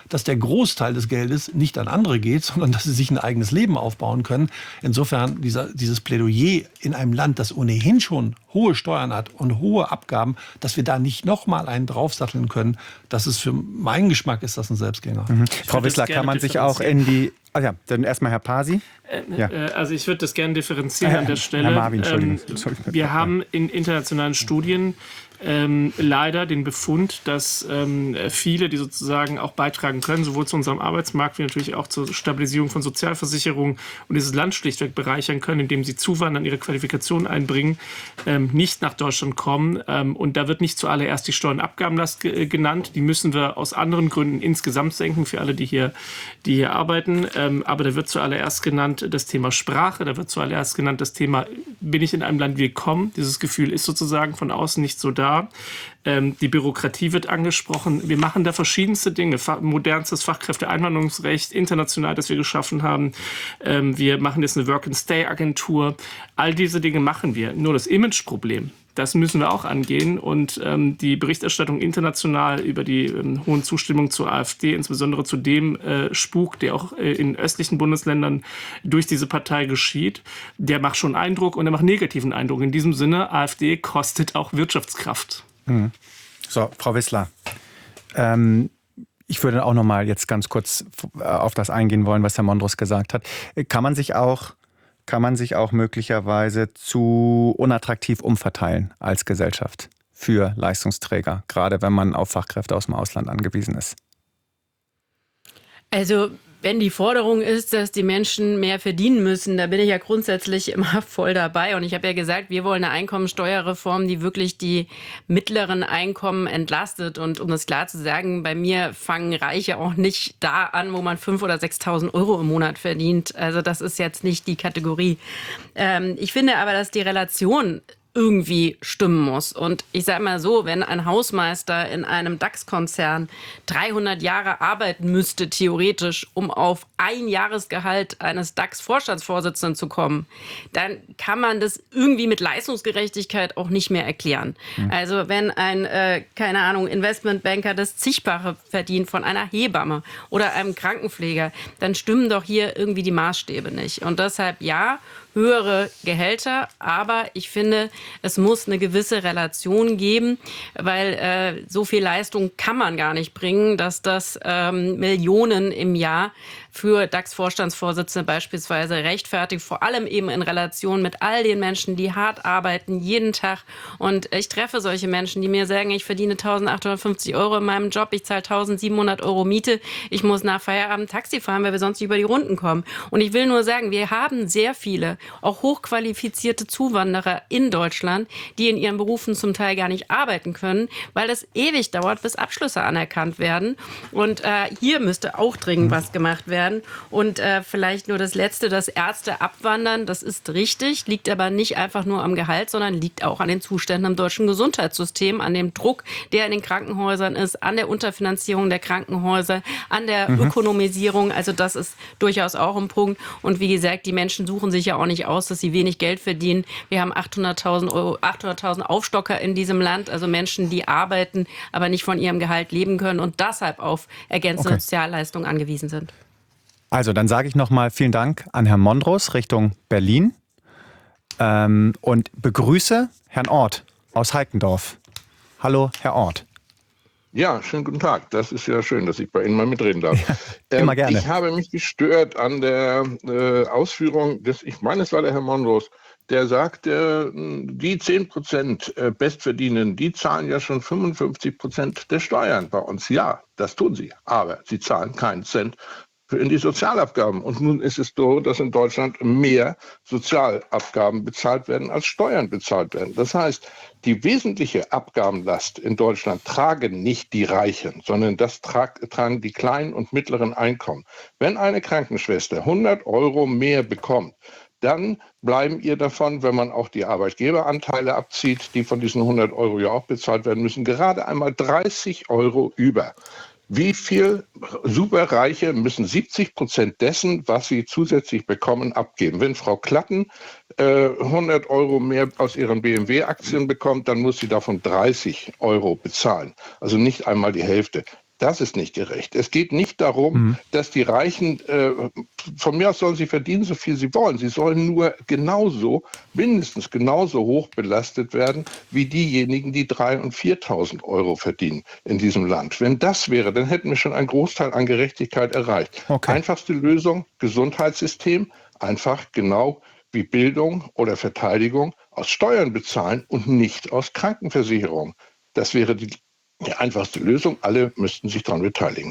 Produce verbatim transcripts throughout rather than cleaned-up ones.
dass der Großteil des Geldes nicht an andere geht, sondern dass sie sich ein eigenes Leben aufbauen können. Insofern dieser, dieses Plädoyer in einem Land, das ohnehin schon hohe Steuern hat und hohe Abgaben, dass wir da nicht noch mal einen draufsatteln können, das ist für meinen Geschmack ist das ein Selbstgänger. Mhm. Frau Wissler, kann man sich auch in die... Ah ja, dann erstmal Herr Pasi. Äh, ja. Also ich würde das gerne differenzieren äh, an der Stelle. Herr Marvin, Entschuldigung. Ähm, Entschuldigung. wir haben in internationalen Studien ähm, leider den Befund, dass ähm, viele, die sozusagen auch beitragen können, sowohl zu unserem Arbeitsmarkt wie natürlich auch zur Stabilisierung von Sozialversicherungen und dieses Land schlichtweg bereichern können, indem sie zuwandern, ihre Qualifikation einbringen, ähm, nicht nach Deutschland kommen. Ähm, und da wird nicht zuallererst die Steuern- und Abgabenlast ge- genannt. Die müssen wir aus anderen Gründen insgesamt senken für alle, die hier, die hier arbeiten. Ähm, aber da wird zuallererst genannt das Thema Sprache, da wird zuallererst genannt das Thema, bin ich in einem Land willkommen? Dieses Gefühl ist sozusagen von außen nicht so da. Ähm, die Bürokratie wird angesprochen. Wir machen da verschiedenste Dinge. Fa- modernstes Fachkräfteeinwanderungsrecht, international, das wir geschaffen haben. Ähm, wir machen jetzt eine Work-and-Stay-Agentur. All diese Dinge machen wir. Nur das Imageproblem, das müssen wir auch angehen. Und ähm, die Berichterstattung international über die ähm, hohen Zustimmung zur AfD, insbesondere zu dem äh, Spuk, der auch äh, in östlichen Bundesländern durch diese Partei geschieht, der macht schon Eindruck und der macht negativen Eindruck. In diesem Sinne, AfD kostet auch Wirtschaftskraft. Mhm. So, Frau Wissler, ähm, ich würde auch noch mal jetzt ganz kurz auf das eingehen wollen, was Herr Mondros gesagt hat. Kann man sich auch Kann man sich auch möglicherweise zu unattraktiv umverteilen als Gesellschaft für Leistungsträger, gerade wenn man auf Fachkräfte aus dem Ausland angewiesen ist? Also wenn die Forderung ist, dass die Menschen mehr verdienen müssen, da bin ich ja grundsätzlich immer voll dabei. Und ich habe ja gesagt, wir wollen eine Einkommensteuerreform, die wirklich die mittleren Einkommen entlastet. Und um das klar zu sagen, bei mir fangen Reiche auch nicht da an, wo man fünftausend oder sechstausend Euro im Monat verdient. Also das ist jetzt nicht die Kategorie. Ähm, ich finde aber, dass die Relation irgendwie stimmen muss. Und ich sage mal so, wenn ein Hausmeister in einem DAX-Konzern dreihundert Jahre arbeiten müsste, theoretisch, um auf ein Jahresgehalt eines DAX-Vorstandsvorsitzenden zu kommen, dann kann man das irgendwie mit Leistungsgerechtigkeit auch nicht mehr erklären. Mhm. Also wenn ein, äh, keine Ahnung, Investmentbanker das zigfache verdient von einer Hebamme oder einem Krankenpfleger, dann stimmen doch hier irgendwie die Maßstäbe nicht. Und deshalb ja, höhere Gehälter, aber ich finde, es muss eine gewisse Relation geben, weil äh, so viel Leistung kann man gar nicht bringen, dass das ähm, Millionen im Jahr für DAX-Vorstandsvorsitzende beispielsweise rechtfertigt, vor allem eben in Relation mit all den Menschen, die hart arbeiten, jeden Tag. Und ich treffe solche Menschen, die mir sagen, ich verdiene eintausendachthundertfünfzig Euro in meinem Job, ich zahle eintausendsiebenhundert Euro Miete, ich muss nach Feierabend Taxi fahren, weil wir sonst nicht über die Runden kommen. Und ich will nur sagen, wir haben sehr viele, auch hochqualifizierte Zuwanderer in Deutschland, die in ihren Berufen zum Teil gar nicht arbeiten können, weil es ewig dauert, bis Abschlüsse anerkannt werden. Und äh, hier müsste auch dringend was gemacht werden. Und äh, vielleicht nur das Letzte, dass Ärzte abwandern, das ist richtig, liegt aber nicht einfach nur am Gehalt, sondern liegt auch an den Zuständen im deutschen Gesundheitssystem, an dem Druck, der in den Krankenhäusern ist, an der Unterfinanzierung der Krankenhäuser, an der mhm. Ökonomisierung. Also das ist durchaus auch ein Punkt. Und wie gesagt, die Menschen suchen sich ja auch nicht aus, dass sie wenig Geld verdienen. Wir haben achthunderttausend Euro, achthunderttausend Aufstocker in diesem Land, also Menschen, die arbeiten, aber nicht von ihrem Gehalt leben können und deshalb auf ergänzende okay. Sozialleistungen angewiesen sind. Also dann sage ich nochmal vielen Dank an Herrn Mondros Richtung Berlin ähm, und begrüße Herrn Ort aus Heikendorf. Hallo, Herr Ort. Ja, schönen guten Tag. Das ist ja schön, dass ich bei Ihnen mal mitreden darf. Ja, immer gerne. Ähm, ich habe mich gestört an der äh, Ausführung des, ich meine, es war der Herr Mondros, der sagte, die zehn Prozent Bestverdienenden, die zahlen ja schon fünfundfünfzig Prozent der Steuern bei uns. Ja, das tun sie, aber sie zahlen keinen Cent in die Sozialabgaben. Und nun ist es so, dass in Deutschland mehr Sozialabgaben bezahlt werden, als Steuern bezahlt werden. Das heißt, die wesentliche Abgabenlast in Deutschland tragen nicht die Reichen, sondern das tragen die kleinen und mittleren Einkommen. Wenn eine Krankenschwester hundert Euro mehr bekommt, dann bleiben ihr davon, wenn man auch die Arbeitgeberanteile abzieht, die von diesen hundert Euro ja auch bezahlt werden müssen, gerade einmal dreißig Euro über. Wie viel Superreiche müssen siebzig Prozent dessen, was sie zusätzlich bekommen, abgeben? Wenn Frau Klatten äh, hundert Euro mehr aus ihren B M W-Aktien bekommt, dann muss sie davon dreißig Euro bezahlen. Also nicht einmal die Hälfte. Das ist nicht gerecht. Es geht nicht darum, mhm. dass die Reichen, äh, von mir aus sollen sie verdienen, so viel sie wollen. Sie sollen nur genauso, mindestens genauso hoch belastet werden, wie diejenigen, die dreitausend und viertausend Euro verdienen in diesem Land. Wenn das wäre, dann hätten wir schon einen Großteil an Gerechtigkeit erreicht. Okay. Einfachste Lösung, Gesundheitssystem, einfach genau wie Bildung oder Verteidigung aus Steuern bezahlen und nicht aus Krankenversicherung. Das wäre die Die einfachste Lösung, alle müssten sich daran beteiligen.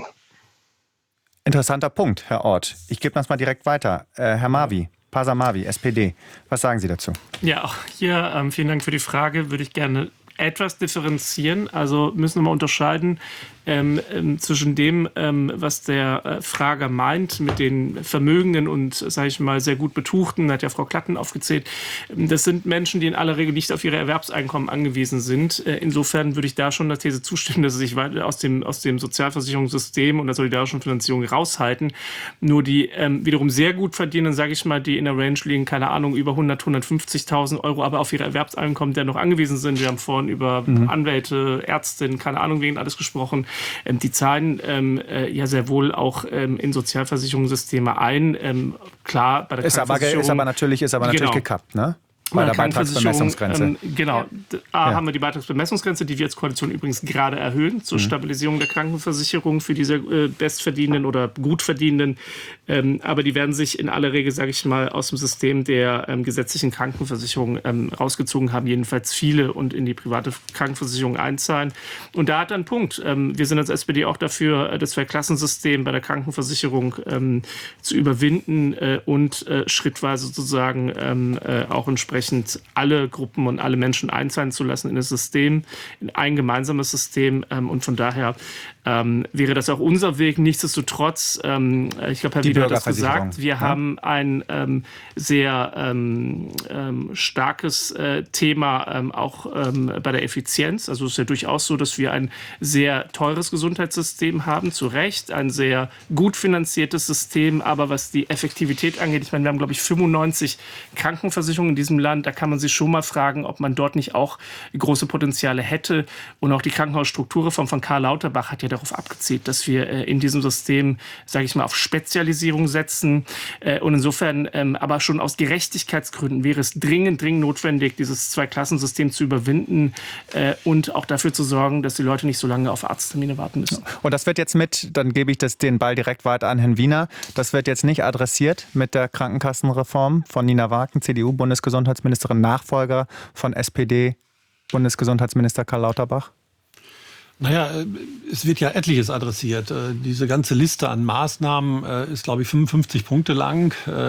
Interessanter Punkt, Herr Orth. Ich gebe das mal direkt weiter. Äh, Herr Marvi, Pasa Marvi, S P D. Was sagen Sie dazu? Ja, auch hier ähm, vielen Dank für die Frage. Würde ich gerne etwas differenzieren. Also müssen wir mal unterscheiden ähm, ähm, zwischen dem, ähm, was der äh, Frager meint mit den Vermögenden und, sage ich mal, sehr gut Betuchten, hat ja Frau Klatten aufgezählt. Das sind Menschen, die in aller Regel nicht auf ihre Erwerbseinkommen angewiesen sind. Äh, insofern würde ich da schon der These zustimmen, dass sie sich weiter aus dem, aus dem Sozialversicherungssystem und der solidarischen Finanzierung raushalten. Nur die ähm, wiederum sehr gut verdienen, sage ich mal, die in der Range liegen, keine Ahnung, über hundert, hundertfünfzigtausend Euro, aber auf ihre Erwerbseinkommen dennoch angewiesen sind. Wir haben vorhin über mhm. Anwälte, Ärztinnen, keine Ahnung, wegen alles gesprochen. Ähm, die zahlen ähm, äh, ja sehr wohl auch ähm, in Sozialversicherungssysteme ein. Ähm, klar, bei der ist aber, ist aber natürlich, ist aber natürlich genau. gekappt, ne? Bei der Beitragsbemessungsgrenze. Ähm, genau. Ja. A, ja. haben wir die Beitragsbemessungsgrenze, die wir als Koalition übrigens gerade erhöhen, zur mhm. Stabilisierung der Krankenversicherung für diese äh, Bestverdienenden oder Gutverdienenden. Ähm, aber die werden sich in aller Regel, sage ich mal, aus dem System der ähm, gesetzlichen Krankenversicherung ähm, rausgezogen haben, jedenfalls viele, und in die private Krankenversicherung einzahlen. Und da hat er einen Punkt. Ähm, wir sind als S P D auch dafür, das Zweiklassensystem bei der Krankenversicherung ähm, zu überwinden äh, und äh, schrittweise sozusagen ähm, äh, auch entsprechend alle Gruppen und alle Menschen einzahlen zu lassen in das System, in ein gemeinsames System. Ähm, und von daher ähm, wäre das auch unser Weg. Nichtsdestotrotz, ähm, ich glaube, Herr Wieder hat das gesagt, wir ja. haben ein ähm, sehr ähm, ähm, starkes äh, Thema ähm, auch ähm, bei der Effizienz. Also es ist ja durchaus so, dass wir ein sehr teures Gesundheitssystem haben, zu Recht, ein sehr gut finanziertes System, aber was die Effektivität angeht, ich meine, wir haben, glaube ich, fünfundneunzig Krankenversicherungen in diesem Land, da kann man sich schon mal fragen, ob man dort nicht auch große Potenziale hätte. Und auch die Krankenhausstrukturreform von Karl Lauterbach hat ja darauf abgezielt, dass wir äh, in diesem System, sage ich mal, auf Spezialisierung setzen. Äh, und insofern, ähm, aber schon aus Gerechtigkeitsgründen wäre es dringend, dringend notwendig, dieses Zweiklassensystem zu überwinden äh, und auch dafür zu sorgen, dass die Leute nicht so lange auf Arzttermine warten müssen. Und das wird jetzt mit, dann gebe ich das, den Ball direkt weiter an Herrn Wiener, das wird jetzt nicht adressiert mit der Krankenkassenreform von Nina Wagen, C D U-Bundesgesundheitsministerin, Nachfolger von S P D-Bundesgesundheitsminister Karl Lauterbach? Naja, es wird ja etliches adressiert. Diese ganze Liste an Maßnahmen ist, glaube ich, fünfundfünfzig Punkte lang.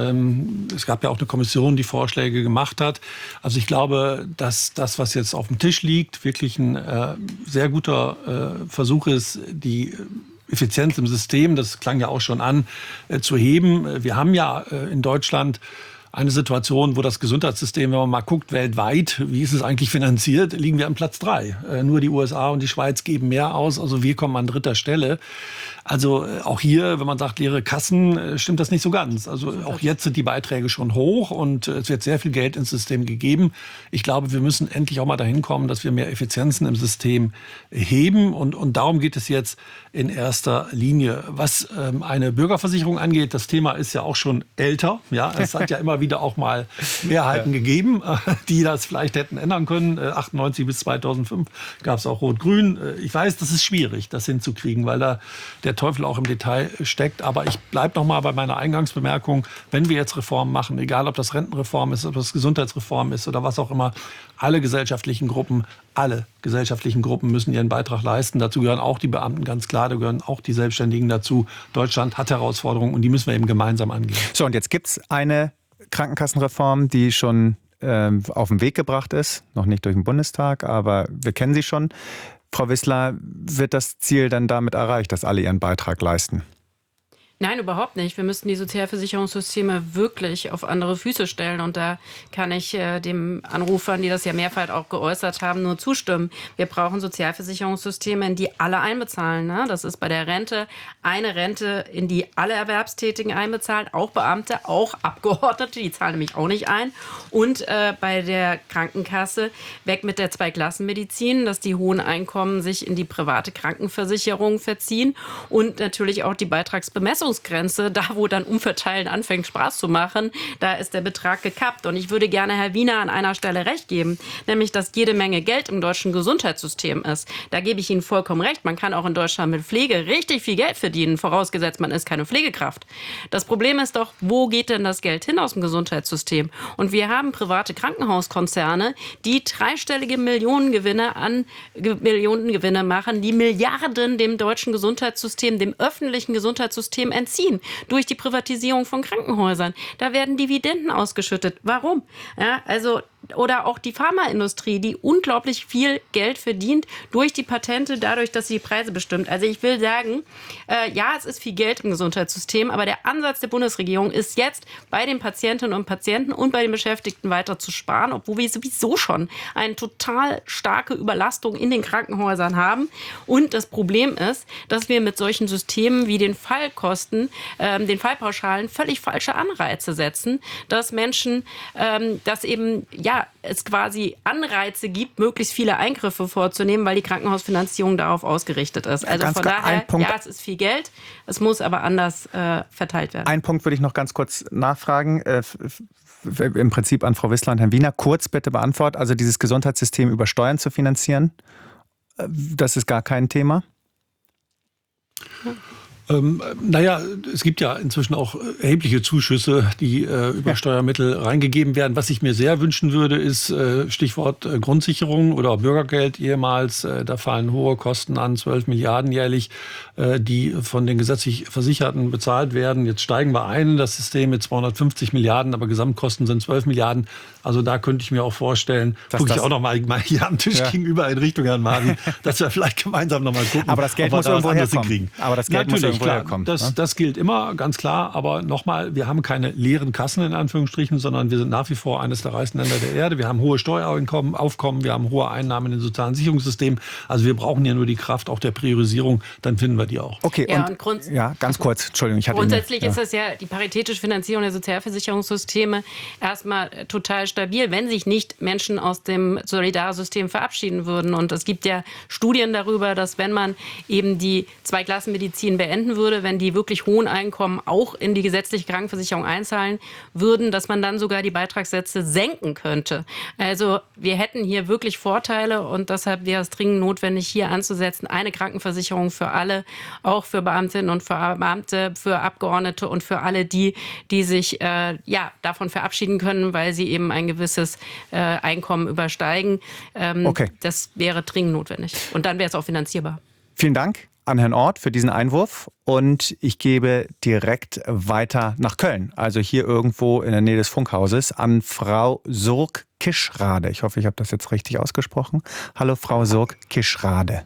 Es gab ja auch eine Kommission, die Vorschläge gemacht hat. Also ich glaube, dass das, was jetzt auf dem Tisch liegt, wirklich ein sehr guter Versuch ist, die Effizienz im System, das klang ja auch schon an, zu heben. Wir haben ja in Deutschland eine Situation, wo das Gesundheitssystem, wenn man mal guckt, weltweit, wie ist es eigentlich finanziert, liegen wir an Platz drei. Äh, nur die U S A und die Schweiz geben mehr aus, also wir kommen an dritter Stelle. Also äh, auch hier, wenn man sagt, leere Kassen, äh, stimmt das nicht so ganz. Also auch jetzt sind die Beiträge schon hoch und äh, es wird sehr viel Geld ins System gegeben. Ich glaube, wir müssen endlich auch mal dahin kommen, dass wir mehr Effizienzen im System heben und, und darum geht es jetzt in erster Linie. Was ähm, eine Bürgerversicherung angeht, das Thema ist ja auch schon älter. Ja, es hat ja immer wieder wieder auch mal Mehrheiten ja. gegeben, die das vielleicht hätten ändern können. achtundneunzig bis zweitausendfünf gab es auch Rot-Grün. Ich weiß, das ist schwierig, das hinzukriegen, weil da der Teufel auch im Detail steckt. Aber ich bleibe noch mal bei meiner Eingangsbemerkung. Wenn wir jetzt Reformen machen, egal ob das Rentenreform ist, ob das Gesundheitsreform ist oder was auch immer, alle gesellschaftlichen Gruppen, alle gesellschaftlichen Gruppen müssen ihren Beitrag leisten. Dazu gehören auch die Beamten, ganz klar, da gehören auch die Selbstständigen dazu. Deutschland hat Herausforderungen und die müssen wir eben gemeinsam angehen. So, und jetzt gibt es eine Krankenkassenreform, die schon äh, auf den Weg gebracht ist, noch nicht durch den Bundestag, aber wir kennen sie schon. Frau Wissler, wird das Ziel dann damit erreicht, dass alle ihren Beitrag leisten? Nein, überhaupt nicht. Wir müssten die Sozialversicherungssysteme wirklich auf andere Füße stellen. Und da kann ich äh, dem Anrufern, die das ja mehrfach auch geäußert haben, nur zustimmen. Wir brauchen Sozialversicherungssysteme, in die alle einbezahlen. Ne? Das ist bei der Rente eine Rente, in die alle Erwerbstätigen einbezahlen, auch Beamte, auch Abgeordnete, die zahlen nämlich auch nicht ein. Und äh, bei der Krankenkasse weg mit der Zweiklassenmedizin, dass die hohen Einkommen sich in die private Krankenversicherung verziehen und natürlich auch die Beitragsbemessung Grenze, da wo dann Umverteilen anfängt Spaß zu machen, da ist der Betrag gekappt. Und ich würde gerne Herr Wiener an einer Stelle recht geben, nämlich, dass jede Menge Geld im deutschen Gesundheitssystem ist. Da gebe ich Ihnen vollkommen recht. Man kann auch in Deutschland mit Pflege richtig viel Geld verdienen, vorausgesetzt man ist keine Pflegekraft. Das Problem ist doch, wo geht denn das Geld hin aus dem Gesundheitssystem? Und wir haben private Krankenhauskonzerne, die dreistellige Millionengewinne an Millionengewinne machen, die Milliarden dem deutschen Gesundheitssystem, dem öffentlichen Gesundheitssystem entziehen durch die Privatisierung von Krankenhäusern. Da werden Dividenden ausgeschüttet. Warum? Ja, also oder auch die Pharmaindustrie, die unglaublich viel Geld verdient durch die Patente, dadurch, dass sie die Preise bestimmt. Also ich will sagen, äh, ja, es ist viel Geld im Gesundheitssystem, aber der Ansatz der Bundesregierung ist jetzt, bei den Patientinnen und Patienten und bei den Beschäftigten weiter zu sparen, obwohl wir sowieso schon eine total starke Überlastung in den Krankenhäusern haben. Und das Problem ist, dass wir mit solchen Systemen wie den Fallkosten, ähm, den Fallpauschalen völlig falsche Anreize setzen, dass Menschen, ähm, dass eben, ja, es quasi Anreize gibt, möglichst viele Eingriffe vorzunehmen, weil die Krankenhausfinanzierung darauf ausgerichtet ist. Also ganz von daher, ja, es ist viel Geld, es muss aber anders äh, verteilt werden. Einen Punkt würde ich noch ganz kurz nachfragen, äh, im Prinzip an Frau Wissler und Herrn Wiener. Kurz bitte beantworten, also dieses Gesundheitssystem über Steuern zu finanzieren, das ist gar kein Thema? Ja. Ähm, naja, es gibt ja inzwischen auch erhebliche Zuschüsse, die äh, über ja. Steuermittel reingegeben werden. Was ich mir sehr wünschen würde, ist äh, Stichwort äh, Grundsicherung oder Bürgergeld ehemals. Äh, da fallen hohe Kosten an, zwölf Milliarden jährlich, äh, die von den gesetzlich Versicherten bezahlt werden. Jetzt steigen wir ein in das System mit zweihundertfünfzig Milliarden, aber Gesamtkosten sind zwölf Milliarden. Also da könnte ich mir auch vorstellen, gucke ich auch noch mal, mal hier am Tisch ja. gegenüber in Richtung Herrn Mari, dass wir vielleicht gemeinsam noch mal gucken, aber das Geld muss irgendwo herkommen. Aber das Geld Natürlich, muss irgendwo klar, herkommen. Das, ne? das gilt immer, ganz klar. Aber nochmal, wir haben keine leeren Kassen in Anführungsstrichen, sondern wir sind nach wie vor eines der reichsten Länder der Erde. Wir haben hohe Steueraufkommen, Aufkommen, wir haben hohe Einnahmen in den sozialen Sicherungssystemen. Also wir brauchen ja nur die Kraft auch der Priorisierung, dann finden wir die auch. Okay, ja, und, und ja, ganz kurz, Entschuldigung. Ich hatte grundsätzlich Ihnen, ist es ja die paritätische Finanzierung der Sozialversicherungssysteme erstmal total stabil, wenn sich nicht Menschen aus dem Solidarsystem verabschieden würden. Und es gibt ja Studien darüber, dass wenn man eben die Zweiklassenmedizin beenden würde, wenn die wirklich hohen Einkommen auch in die gesetzliche Krankenversicherung einzahlen würden, dass man dann sogar die Beitragssätze senken könnte. Also wir hätten hier wirklich Vorteile und deshalb wäre es dringend notwendig, hier anzusetzen, eine Krankenversicherung für alle, auch für Beamtinnen und für Beamte, für Abgeordnete und für alle die, die sich äh, ja, davon verabschieden können, weil sie eben ein gewisses äh, Einkommen übersteigen. Ähm, okay. Das wäre dringend notwendig. Und dann wäre es auch finanzierbar. Vielen Dank an Herrn Orth für diesen Einwurf und ich gebe direkt weiter nach Köln, also hier irgendwo in der Nähe des Funkhauses, an Frau Surk-Kischrade. Ich hoffe, ich habe das jetzt richtig ausgesprochen. Hallo, Frau Surk-Kischrade.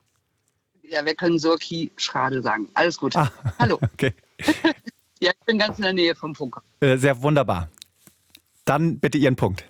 Ja, wir können Surki-Schrade sagen. Alles gut. Ah, hallo. Okay. Ja, ich bin ganz in der Nähe vom Funkhaus. Äh, sehr wunderbar. Dann bitte Ihren Punkt.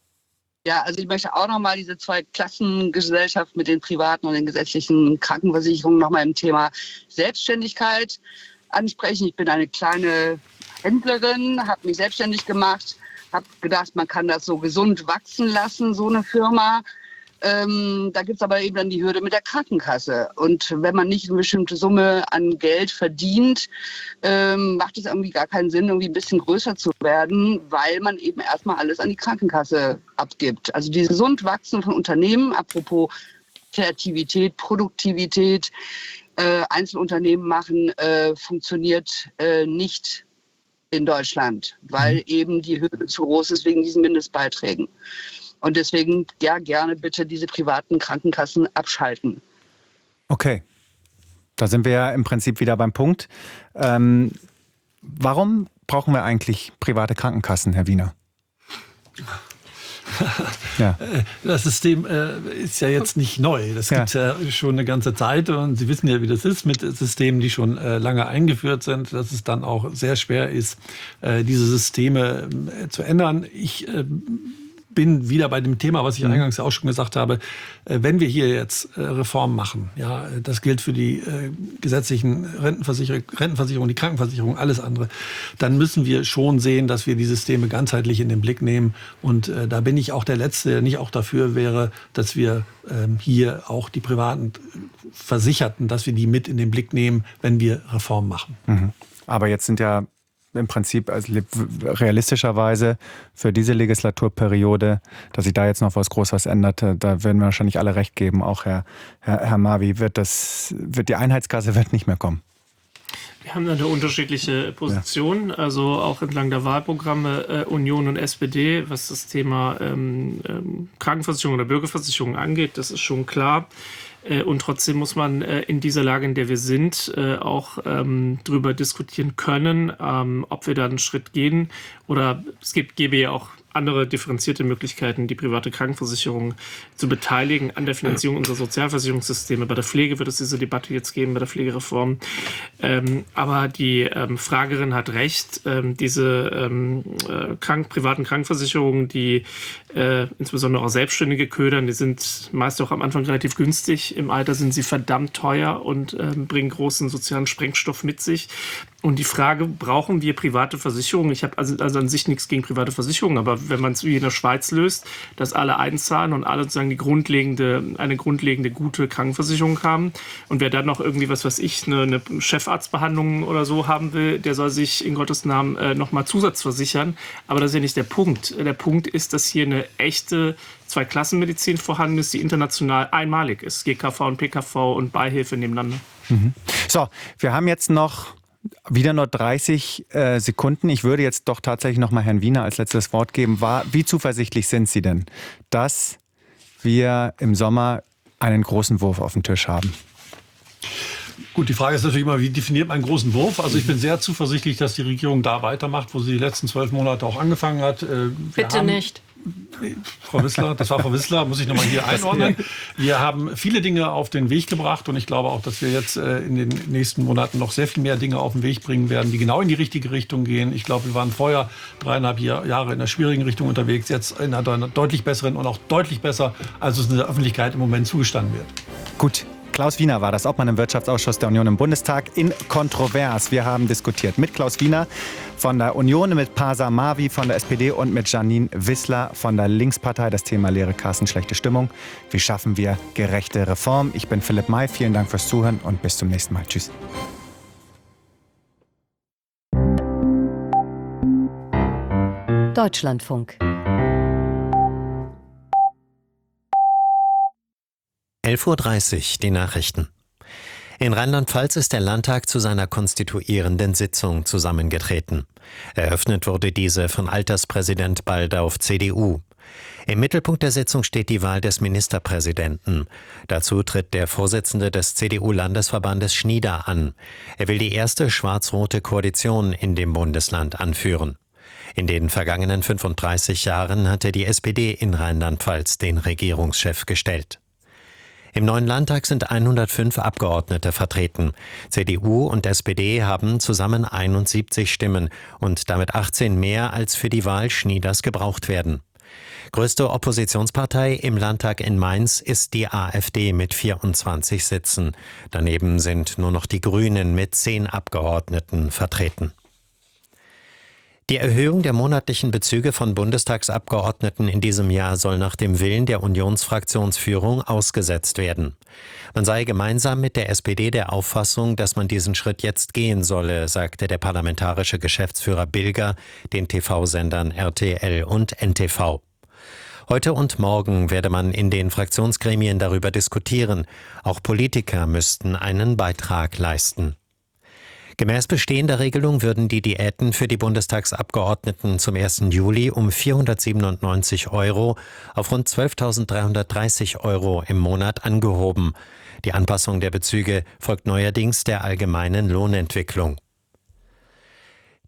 Ja, also ich möchte auch nochmal diese Zweiklassengesellschaft mit den privaten und den gesetzlichen Krankenversicherungen nochmal im Thema Selbstständigkeit ansprechen. Ich bin eine kleine Händlerin, habe mich selbstständig gemacht, habe gedacht, man kann das so gesund wachsen lassen, so eine Firma. Ähm, da gibt es aber eben dann die Hürde mit der Krankenkasse. Und wenn man nicht eine bestimmte Summe an Geld verdient, ähm, macht es irgendwie gar keinen Sinn, irgendwie ein bisschen größer zu werden, weil man eben erstmal alles an die Krankenkasse abgibt. Also dieses gesund Wachsen von Unternehmen, apropos Kreativität, Produktivität, äh, Einzelunternehmen machen, äh, funktioniert äh, nicht in Deutschland, weil eben die Hürde zu groß ist wegen diesen Mindestbeiträgen. Und deswegen, ja, gerne bitte diese privaten Krankenkassen abschalten. Okay, da sind wir ja im Prinzip wieder beim Punkt. Ähm, warum brauchen wir eigentlich private Krankenkassen, Herr Wiener? Ja. Das System äh, ist ja jetzt nicht neu. Das Ja. gibt es ja schon eine ganze Zeit. Und Sie wissen ja, wie das ist mit Systemen, die schon äh, lange eingeführt sind, dass es dann auch sehr schwer ist, äh, diese Systeme äh, zu ändern. Ich äh, bin wieder bei dem Thema, was ich eingangs auch schon gesagt habe. Äh, wenn wir hier jetzt äh, Reformen machen, ja, das gilt für die äh, gesetzlichen Rentenversicherung, Rentenversicherung, die Krankenversicherung, alles andere, dann müssen wir schon sehen, dass wir die Systeme ganzheitlich in den Blick nehmen. Und äh, da bin ich auch der Letzte, der nicht auch dafür wäre, dass wir ähm, hier auch die privaten Versicherten, dass wir die mit in den Blick nehmen, wenn wir Reformen machen. Mhm. Aber jetzt sind ja im Prinzip also realistischerweise für diese Legislaturperiode, dass sich da jetzt noch was Großes ändert, da werden wir wahrscheinlich alle recht geben, auch Herr, Herr, Herr Marvi, wird, das, wird die Einheitskasse wird nicht mehr kommen. Wir haben da eine unterschiedliche Position, also auch entlang der Wahlprogramme äh, Union und S P D, was das Thema ähm, ähm, Krankenversicherung oder Bürgerversicherung angeht, das ist schon klar. Und trotzdem muss man äh, in dieser Lage, in der wir sind, äh, auch ähm, darüber diskutieren können, ähm, ob wir da einen Schritt gehen. Oder es gibt, gäbe ja auch andere differenzierte Möglichkeiten, die private Krankenversicherung zu beteiligen an der Finanzierung unserer Sozialversicherungssysteme. Bei der Pflege wird es diese Debatte jetzt geben, bei der Pflegereform. Ähm, aber die ähm, Fragerin hat recht. Ähm, diese ähm, äh, krank, privaten Krankenversicherungen, die äh, insbesondere auch Selbstständige ködern, die sind meist auch am Anfang relativ günstig. Im Alter sind sie verdammt teuer und ähm, bringen großen sozialen Sprengstoff mit sich. Und die Frage, brauchen wir private Versicherungen? Ich habe also, also an sich nichts gegen private Versicherungen, aber wenn man es wie in der Schweiz löst, dass alle einzahlen und alle sozusagen die grundlegende, eine grundlegende gute Krankenversicherung haben und wer dann noch irgendwie, was weiß ich, eine, eine Chefarztbehandlung oder so haben will, der soll sich in Gottes Namen äh, nochmal zusatzversichern. Aber das ist ja nicht der Punkt. Der Punkt ist, dass hier eine echte Zweiklassenmedizin vorhanden ist, die international einmalig ist. G K V und P K V und Beihilfe nebeneinander. Mhm. So, wir haben jetzt noch wieder nur dreißig äh, Sekunden. Ich würde jetzt doch tatsächlich noch mal Herrn Wiener als letztes Wort geben. War, wie zuversichtlich sind Sie denn, dass wir im Sommer einen großen Wurf auf dem Tisch haben? Gut, die Frage ist natürlich immer, wie definiert man einen großen Wurf? Also ich bin sehr zuversichtlich, dass die Regierung da weitermacht, wo sie die letzten zwölf Monate auch angefangen hat. Wir Bitte haben, nicht. Frau Wissler, das war Frau Wissler, muss ich nochmal hier einordnen. Wir haben viele Dinge auf den Weg gebracht und ich glaube auch, dass wir jetzt in den nächsten Monaten noch sehr viel mehr Dinge auf den Weg bringen werden, die genau in die richtige Richtung gehen. Ich glaube, wir waren vorher dreieinhalb Jahre in einer schwierigen Richtung unterwegs, jetzt in einer deutlich besseren und auch deutlich besser, als es in der Öffentlichkeit im Moment zugestanden wird. Gut. Klaus Wiener war das, Obmann im Wirtschaftsausschuss der Union im Bundestag in Kontrovers. Wir haben diskutiert mit Klaus Wiener von der Union, mit Pasa Marvi von der S P D und mit Janine Wissler von der Linkspartei. Das Thema leere Kassen, schlechte Stimmung. Wie schaffen wir gerechte Reform? Ich bin Philipp May. Vielen Dank fürs Zuhören und bis zum nächsten Mal. Tschüss. Deutschlandfunk. elf Uhr dreißig, die Nachrichten. In Rheinland-Pfalz ist der Landtag zu seiner konstituierenden Sitzung zusammengetreten. Eröffnet wurde diese von Alterspräsident Baldauf C D U. Im Mittelpunkt der Sitzung steht die Wahl des Ministerpräsidenten. Dazu tritt der Vorsitzende des C D U-Landesverbandes Schnieder an. Er will die erste schwarz-rote Koalition in dem Bundesland anführen. In den vergangenen fünfunddreißig Jahren hatte die S P D in Rheinland-Pfalz den Regierungschef gestellt. Im neuen Landtag sind hundertfünf Abgeordnete vertreten. C D U und S P D haben zusammen einundsiebzig Stimmen und damit achtzehn mehr, als für die Wahl Schnieders gebraucht werden. Größte Oppositionspartei im Landtag in Mainz ist die AfD mit vierundzwanzig Sitzen. Daneben sind nur noch die Grünen mit zehn Abgeordneten vertreten. Die Erhöhung der monatlichen Bezüge von Bundestagsabgeordneten in diesem Jahr soll nach dem Willen der Unionsfraktionsführung ausgesetzt werden. Man sei gemeinsam mit der S P D der Auffassung, dass man diesen Schritt jetzt gehen solle, sagte der parlamentarische Geschäftsführer Bilger den T V-Sendern R T L und N T V. Heute und morgen werde man in den Fraktionsgremien darüber diskutieren. Auch Politiker müssten einen Beitrag leisten. Gemäß bestehender Regelung würden die Diäten für die Bundestagsabgeordneten zum ersten Juli um vierhundertsiebenundneunzig Euro auf rund zwölftausenddreihundertdreißig Euro im Monat angehoben. Die Anpassung der Bezüge folgt neuerdings der allgemeinen Lohnentwicklung.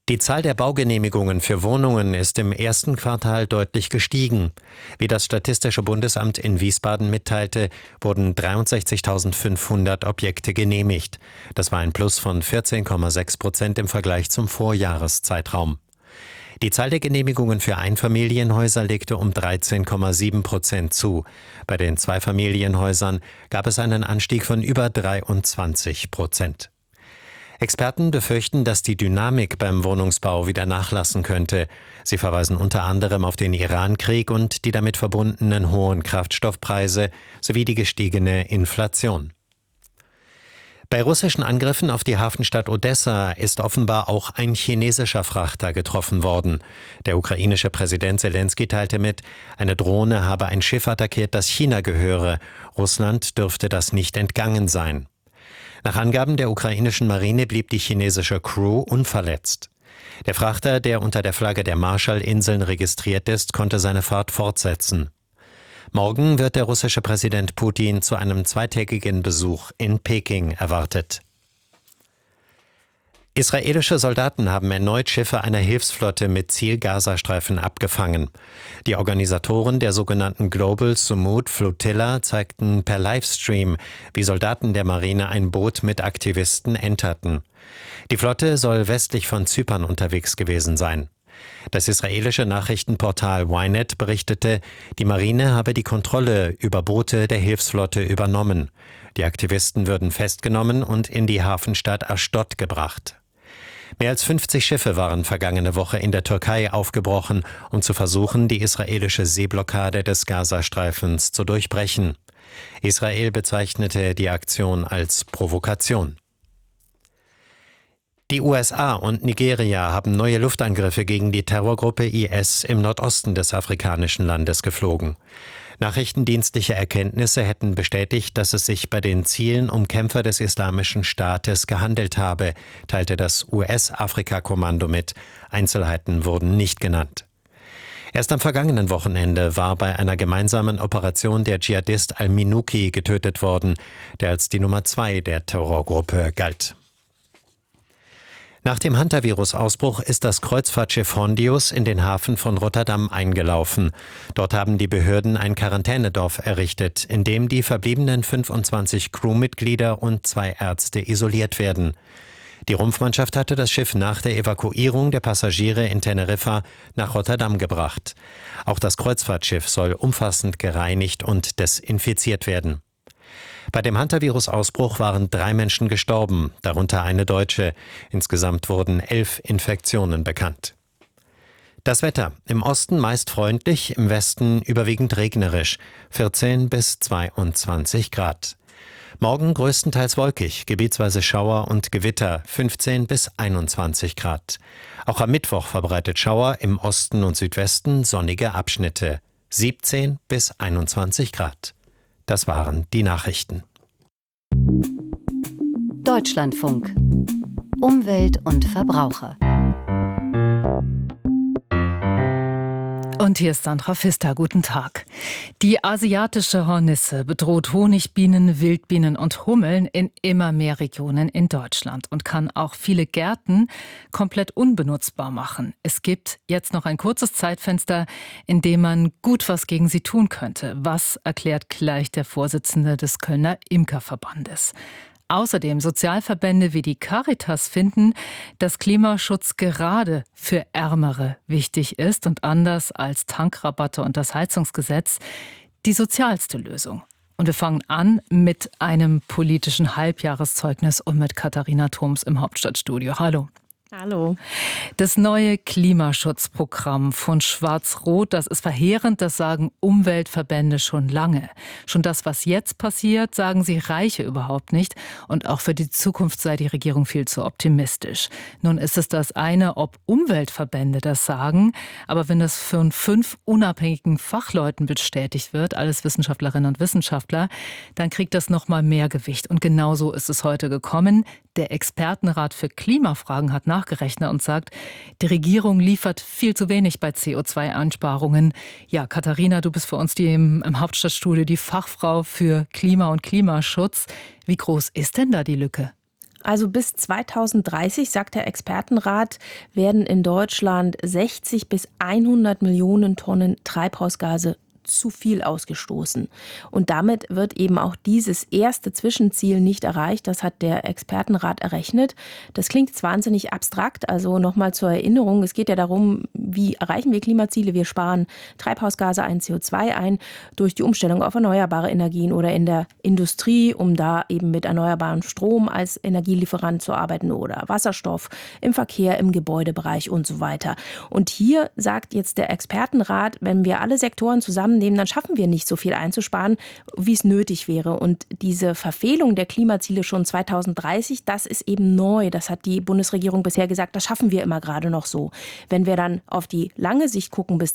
Die Zahl der Baugenehmigungen für Wohnungen ist im ersten Quartal deutlich gestiegen. Wie das Statistische Bundesamt in Wiesbaden mitteilte, wurden dreiundsechzigtausendfünfhundert Objekte genehmigt. Das war ein Plus von vierzehn Komma sechs Prozent im Vergleich zum Vorjahreszeitraum. Die Zahl der Genehmigungen für Einfamilienhäuser legte um dreizehn Komma sieben Prozent zu. Bei den Zweifamilienhäusern gab es einen Anstieg von über dreiundzwanzig Prozent. Experten befürchten, dass die Dynamik beim Wohnungsbau wieder nachlassen könnte. Sie verweisen unter anderem auf den Iran-Krieg und die damit verbundenen hohen Kraftstoffpreise sowie die gestiegene Inflation. Bei russischen Angriffen auf die Hafenstadt Odessa ist offenbar auch ein chinesischer Frachter getroffen worden. Der ukrainische Präsident Selenskyj teilte mit, eine Drohne habe ein Schiff attackiert, das China gehöre. Russland dürfte das nicht entgangen sein. Nach Angaben der ukrainischen Marine blieb die chinesische Crew unverletzt. Der Frachter, der unter der Flagge der Marshallinseln registriert ist, konnte seine Fahrt fortsetzen. Morgen wird der russische Präsident Putin zu einem zweitägigen Besuch in Peking erwartet. Israelische Soldaten haben erneut Schiffe einer Hilfsflotte mit Ziel Gazastreifen abgefangen. Die Organisatoren der sogenannten Global Sumud Flotilla zeigten per Livestream, wie Soldaten der Marine ein Boot mit Aktivisten enterten. Die Flotte soll westlich von Zypern unterwegs gewesen sein. Das israelische Nachrichtenportal Ynet berichtete, die Marine habe die Kontrolle über Boote der Hilfsflotte übernommen. Die Aktivisten würden festgenommen und in die Hafenstadt Ashdod gebracht. Mehr als fünfzig Schiffe waren vergangene Woche in der Türkei aufgebrochen, um zu versuchen, die israelische Seeblockade des Gazastreifens zu durchbrechen. Israel bezeichnete die Aktion als Provokation. Die U S A und Nigeria haben neue Luftangriffe gegen die Terrorgruppe I S im Nordosten des afrikanischen Landes geflogen. Nachrichtendienstliche Erkenntnisse hätten bestätigt, dass es sich bei den Zielen um Kämpfer des Islamischen Staates gehandelt habe, teilte das U S-Afrika-Kommando mit. Einzelheiten wurden nicht genannt. Erst am vergangenen Wochenende war bei einer gemeinsamen Operation der Dschihadist al-Minuki getötet worden, der als die Nummer zwei der Terrorgruppe galt. Nach dem Hantavirus-Ausbruch ist das Kreuzfahrtschiff Hondius in den Hafen von Rotterdam eingelaufen. Dort haben die Behörden ein Quarantänedorf errichtet, in dem die verbliebenen fünfundzwanzig Crewmitglieder und zwei Ärzte isoliert werden. Die Rumpfmannschaft hatte das Schiff nach der Evakuierung der Passagiere in Teneriffa nach Rotterdam gebracht. Auch das Kreuzfahrtschiff soll umfassend gereinigt und desinfiziert werden. Bei dem Hantavirus-Ausbruch waren drei Menschen gestorben, darunter eine Deutsche. Insgesamt wurden elf Infektionen bekannt. Das Wetter: im Osten meist freundlich, im Westen überwiegend regnerisch, vierzehn bis zweiundzwanzig Grad. Morgen größtenteils wolkig, gebietsweise Schauer und Gewitter, fünfzehn bis einundzwanzig Grad. Auch am Mittwoch verbreitet Schauer, im Osten und Südwesten sonnige Abschnitte, siebzehn bis einundzwanzig Grad. Das waren die Nachrichten. Deutschlandfunk. Umwelt und Verbraucher. Und hier ist Sandra Pfister. Guten Tag. Die asiatische Hornisse bedroht Honigbienen, Wildbienen und Hummeln in immer mehr Regionen in Deutschland und kann auch viele Gärten komplett unbenutzbar machen. Es gibt jetzt noch ein kurzes Zeitfenster, in dem man gut was gegen sie tun könnte. Was erklärt gleich der Vorsitzende des Kölner Imkerverbandes. Außerdem Sozialverbände wie die Caritas finden, dass Klimaschutz gerade für Ärmere wichtig ist und anders als Tankrabatte und das Heizungsgesetz die sozialste Lösung. Und wir fangen an mit einem politischen Halbjahreszeugnis und mit Katharina Thoms im Hauptstadtstudio. Hallo. Hallo. Das neue Klimaschutzprogramm von Schwarz-Rot, das ist verheerend, das sagen Umweltverbände schon lange. Schon das, was jetzt passiert, sagen sie, reiche überhaupt nicht. Und auch für die Zukunft sei die Regierung viel zu optimistisch. Nun ist es das eine, ob Umweltverbände das sagen, aber wenn das von fünf unabhängigen Fachleuten bestätigt wird, alles Wissenschaftlerinnen und Wissenschaftler, dann kriegt das noch mal mehr Gewicht. Und genauso ist es heute gekommen. Der Expertenrat für Klimafragen hat nachgerechnet und sagt, die Regierung liefert viel zu wenig bei C O zwei Einsparungen. Ja, Katharina, du bist für uns die im, im Hauptstadtstudio die Fachfrau für Klima und Klimaschutz. Wie groß ist denn da die Lücke? Also bis zweitausenddreißig, sagt der Expertenrat, werden in Deutschland sechzig bis hundert Millionen Tonnen Treibhausgase zu viel ausgestoßen. Und damit wird eben auch dieses erste Zwischenziel nicht erreicht. Das hat der Expertenrat errechnet. Das klingt jetzt wahnsinnig abstrakt. Also nochmal zur Erinnerung, es geht ja darum, wie erreichen wir Klimaziele? Wir sparen Treibhausgase ein, C O zwei ein durch die Umstellung auf erneuerbare Energien oder in der Industrie, um da eben mit erneuerbarem Strom als Energielieferant zu arbeiten oder Wasserstoff im Verkehr, im Gebäudebereich und so weiter. Und hier sagt jetzt der Expertenrat, wenn wir alle Sektoren zusammen nehmen, dann schaffen wir nicht so viel einzusparen, wie es nötig wäre. Und diese Verfehlung der Klimaziele schon zweitausenddreißig, das ist eben neu. Das hat die Bundesregierung bisher gesagt, das schaffen wir immer gerade noch so. Wenn wir dann auf die lange Sicht gucken bis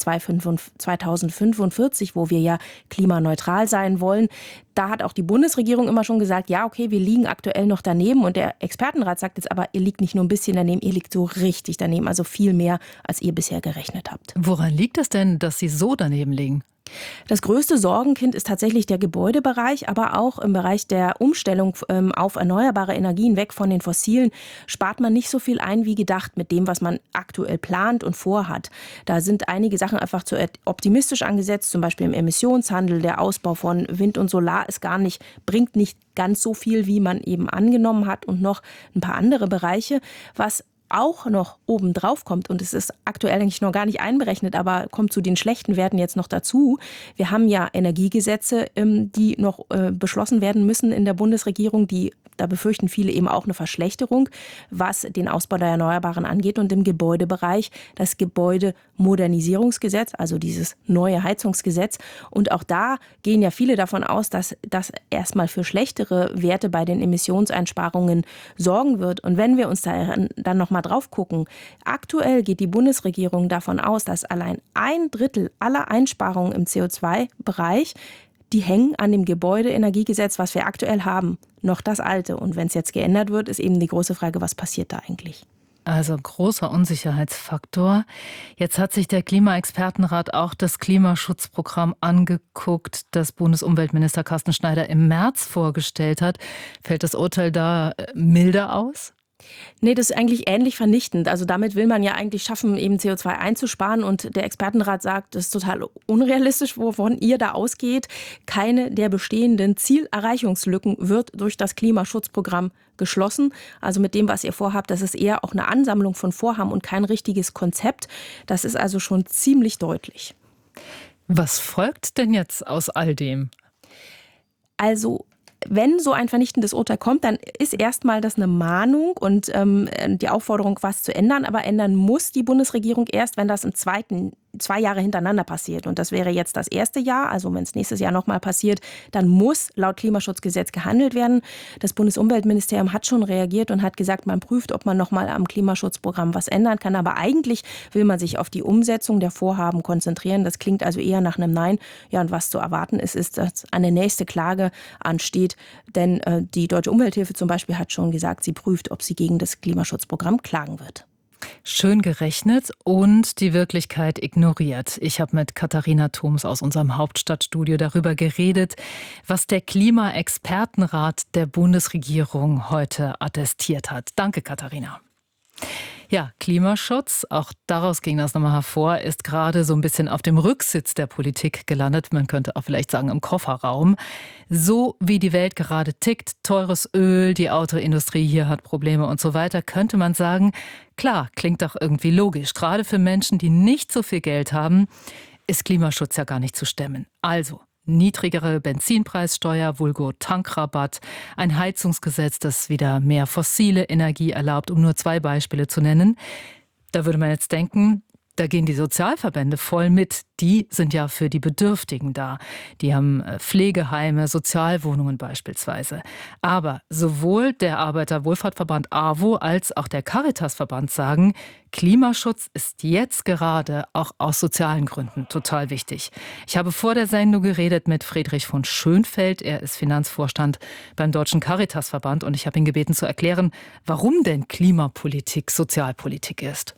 zweitausendfünfundvierzig, wo wir ja klimaneutral sein wollen, da hat auch die Bundesregierung immer schon gesagt, ja, okay, wir liegen aktuell noch daneben. Und der Expertenrat sagt jetzt aber, ihr liegt nicht nur ein bisschen daneben, ihr liegt so richtig daneben, also viel mehr, als ihr bisher gerechnet habt. Woran liegt es denn, dass Sie so daneben liegen? Das größte Sorgenkind ist tatsächlich der Gebäudebereich, aber auch im Bereich der Umstellung ähm, auf erneuerbare Energien, weg von den fossilen, spart man nicht so viel ein wie gedacht mit dem, was man aktuell plant und vorhat. Da sind einige Sachen einfach zu optimistisch angesetzt, zum Beispiel im Emissionshandel, der Ausbau von Wind und Solar ist gar nicht, bringt nicht ganz so viel, wie man eben angenommen hat, und noch ein paar andere Bereiche, was auch noch oben drauf kommt, und es ist aktuell eigentlich noch gar nicht einberechnet, aber kommt zu den schlechten Werten jetzt noch dazu. Wir haben ja Energiegesetze, die noch beschlossen werden müssen in der Bundesregierung, die, da befürchten viele eben auch eine Verschlechterung, was den Ausbau der Erneuerbaren angeht. Und im Gebäudebereich das Gebäudemodernisierungsgesetz, also dieses neue Heizungsgesetz. Und auch da gehen ja viele davon aus, dass das erstmal für schlechtere Werte bei den Emissionseinsparungen sorgen wird. Und wenn wir uns da dann noch mal drauf gucken, aktuell geht die Bundesregierung davon aus, dass allein ein Drittel aller Einsparungen im C O zwei Bereich, die hängen an dem Gebäudeenergiegesetz, was wir aktuell haben, noch das alte. Und wenn es jetzt geändert wird, ist eben die große Frage, was passiert da eigentlich? Also großer Unsicherheitsfaktor. Jetzt hat sich der Klimaexpertenrat auch das Klimaschutzprogramm angeguckt, das Bundesumweltminister Carsten Schneider im März vorgestellt hat. Fällt das Urteil da milder aus? Nee, das ist eigentlich ähnlich vernichtend. Also damit will man ja eigentlich schaffen, eben C O zwei einzusparen. Und der Expertenrat sagt, das ist total unrealistisch, wovon ihr da ausgeht. Keine der bestehenden Zielerreichungslücken wird durch das Klimaschutzprogramm geschlossen. Also mit dem, was ihr vorhabt, das ist eher auch eine Ansammlung von Vorhaben und kein richtiges Konzept. Das ist also schon ziemlich deutlich. Was folgt denn jetzt aus all dem? Also wenn so ein vernichtendes Urteil kommt, dann ist erstmal das eine Mahnung und ähm, die Aufforderung, was zu ändern. Aber ändern muss die Bundesregierung erst, wenn das im zweiten zwei Jahre hintereinander passiert. Und das wäre jetzt das erste Jahr. Also wenn es nächstes Jahr nochmal passiert, dann muss laut Klimaschutzgesetz gehandelt werden. Das Bundesumweltministerium hat schon reagiert und hat gesagt, man prüft, ob man nochmal am Klimaschutzprogramm was ändern kann. Aber eigentlich will man sich auf die Umsetzung der Vorhaben konzentrieren. Das klingt also eher nach einem Nein. Ja, und was zu erwarten ist, ist, dass eine nächste Klage ansteht. Denn äh, die Deutsche Umwelthilfe zum Beispiel hat schon gesagt, sie prüft, ob sie gegen das Klimaschutzprogramm klagen wird. Schön gerechnet und die Wirklichkeit ignoriert. Ich habe mit Katharina Thoms aus unserem Hauptstadtstudio darüber geredet, was der Klimaexpertenrat der Bundesregierung heute attestiert hat. Danke, Katharina. Ja, Klimaschutz, auch daraus ging das nochmal hervor, ist gerade so ein bisschen auf dem Rücksitz der Politik gelandet. Man könnte auch vielleicht sagen im Kofferraum. So wie die Welt gerade tickt, teures Öl, die Autoindustrie hier hat Probleme und so weiter, könnte man sagen, klar, klingt doch irgendwie logisch. Gerade für Menschen, die nicht so viel Geld haben, ist Klimaschutz ja gar nicht zu stemmen. Also niedrigere Benzinpreissteuer, vulgo Tankrabatt, ein Heizungsgesetz, das wieder mehr fossile Energie erlaubt, um nur zwei Beispiele zu nennen. Da würde man jetzt denken, da gehen die Sozialverbände voll mit. Die sind ja für die Bedürftigen da. Die haben Pflegeheime, Sozialwohnungen beispielsweise. Aber sowohl der Arbeiterwohlfahrtverband A W O als auch der Caritasverband sagen, Klimaschutz ist jetzt gerade auch aus sozialen Gründen total wichtig. Ich habe vor der Sendung geredet mit Friedrich von Schönfeld. Er ist Finanzvorstand beim Deutschen Caritasverband und ich habe ihn gebeten zu erklären, warum denn Klimapolitik Sozialpolitik ist.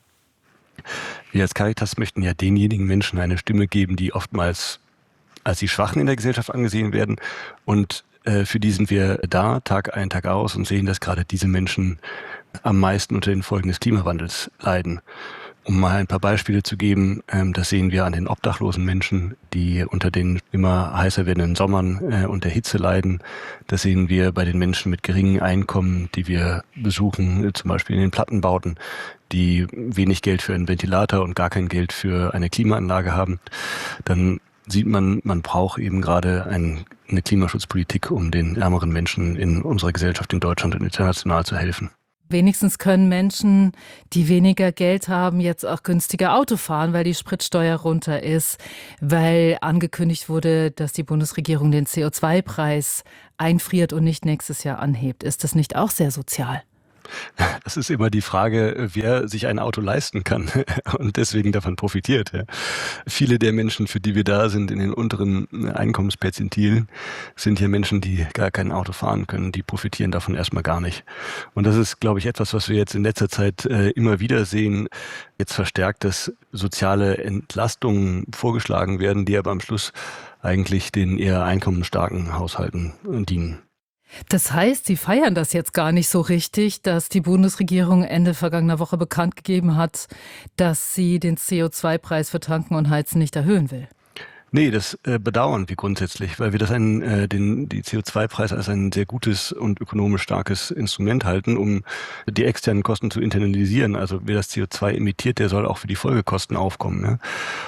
Wir als Caritas möchten ja denjenigen Menschen eine Stimme geben, die oftmals als die Schwachen in der Gesellschaft angesehen werden. Und für die sind wir da, Tag ein, Tag aus und sehen, dass gerade diese Menschen am meisten unter den Folgen des Klimawandels leiden. Um mal ein paar Beispiele zu geben, das sehen wir an den obdachlosen Menschen, die unter den immer heißer werdenden Sommern und der Hitze leiden. Das sehen wir bei den Menschen mit geringen Einkommen, die wir besuchen, zum Beispiel in den Plattenbauten, die wenig Geld für einen Ventilator und gar kein Geld für eine Klimaanlage haben. Dann sieht man, man braucht eben gerade ein, eine Klimaschutzpolitik, um den ärmeren Menschen in unserer Gesellschaft in Deutschland und international zu helfen. Wenigstens können Menschen, die weniger Geld haben, jetzt auch günstiger Auto fahren, weil die Spritsteuer runter ist, weil angekündigt wurde, dass die Bundesregierung den C O zwei Preis einfriert und nicht nächstes Jahr anhebt. Ist das nicht auch sehr sozial? Das ist immer die Frage, wer sich ein Auto leisten kann und deswegen davon profitiert. Ja. Viele der Menschen, für die wir da sind, in den unteren Einkommensperzentilen, sind ja Menschen, die gar kein Auto fahren können. Die profitieren davon erstmal gar nicht. Und das ist, glaube ich, etwas, was wir jetzt in letzter Zeit äh, immer wieder sehen. Jetzt verstärkt, dass soziale Entlastungen vorgeschlagen werden, die aber am Schluss eigentlich den eher einkommensstarken Haushalten dienen. Das heißt, Sie feiern das jetzt gar nicht so richtig, dass die Bundesregierung Ende vergangener Woche bekannt gegeben hat, dass sie den C O zwei Preis für Tanken und Heizen nicht erhöhen will. Nee, das äh, bedauern wir grundsätzlich, weil wir das einen, äh, den, die C O zwei Preis als ein sehr gutes und ökonomisch starkes Instrument halten, um die externen Kosten zu internalisieren. Also wer das C O zwei emittiert, der soll auch für die Folgekosten aufkommen. Ja?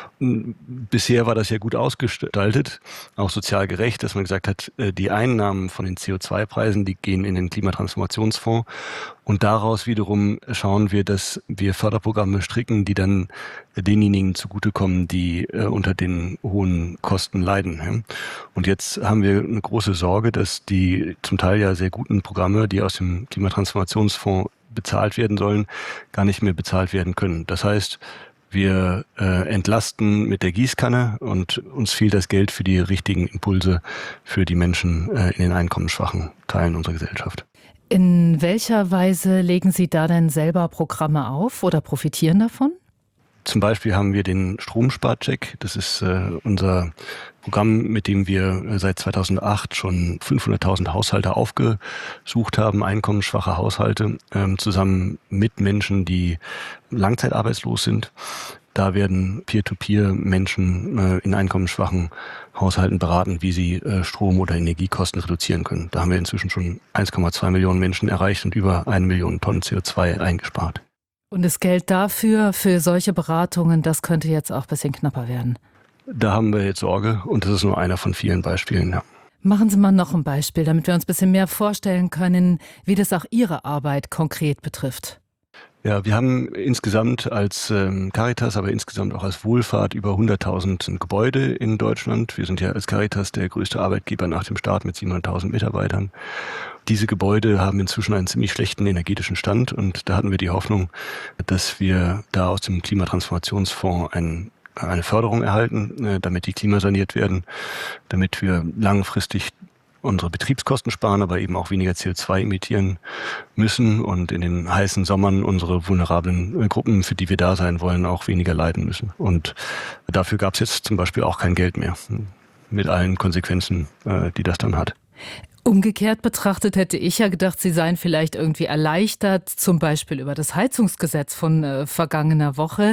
Bisher war das ja gut ausgestaltet, auch sozial gerecht, dass man gesagt hat, die Einnahmen von den C O zwei Preisen, die gehen in den Klimatransformationsfonds und daraus wiederum schauen wir, dass wir Förderprogramme stricken, die dann denjenigen zugutekommen, die unter den hohen Kosten leiden. Und jetzt haben wir eine große Sorge, dass die zum Teil ja sehr guten Programme, die aus dem Klimatransformationsfonds bezahlt werden sollen, gar nicht mehr bezahlt werden können. Das heißt, wir äh, entlasten mit der Gießkanne und uns fehlt das Geld für die richtigen Impulse für die Menschen äh, in den einkommensschwachen Teilen unserer Gesellschaft. In welcher Weise legen Sie da denn selber Programme auf oder profitieren davon? Zum Beispiel haben wir den Stromsparcheck. Das ist äh, unser Programm, mit dem wir seit zweitausendacht schon fünfhunderttausend Haushalte aufgesucht haben, einkommensschwache Haushalte, ähm, zusammen mit Menschen, die langzeitarbeitslos sind. Da werden Peer-to-Peer Menschen äh, in einkommensschwachen Haushalten beraten, wie sie äh, Strom- oder Energiekosten reduzieren können. Da haben wir inzwischen schon eins Komma zwei Millionen Menschen erreicht und über eine Million Tonnen C O zwei eingespart. Und das Geld dafür, für solche Beratungen, das könnte jetzt auch ein bisschen knapper werden. Da haben wir jetzt Sorge und das ist nur einer von vielen Beispielen. Ja. Machen Sie mal noch ein Beispiel, damit wir uns ein bisschen mehr vorstellen können, wie das auch Ihre Arbeit konkret betrifft. Ja, wir haben insgesamt als ähm, Caritas, aber insgesamt auch als Wohlfahrt über hunderttausend Gebäude in Deutschland. Wir sind ja als Caritas der größte Arbeitgeber nach dem Staat mit siebenhunderttausend Mitarbeitern. Diese Gebäude haben inzwischen einen ziemlich schlechten energetischen Stand und da hatten wir die Hoffnung, dass wir da aus dem Klimatransformationsfonds ein, eine Förderung erhalten, damit die klimasaniert werden, damit wir langfristig unsere Betriebskosten sparen, aber eben auch weniger C O zwei emittieren müssen und in den heißen Sommern unsere vulnerablen Gruppen, für die wir da sein wollen, auch weniger leiden müssen. Und dafür gab es jetzt zum Beispiel auch kein Geld mehr, mit allen Konsequenzen, die das dann hat. Umgekehrt betrachtet hätte ich ja gedacht, Sie seien vielleicht irgendwie erleichtert, zum Beispiel über das Heizungsgesetz von äh, vergangener Woche,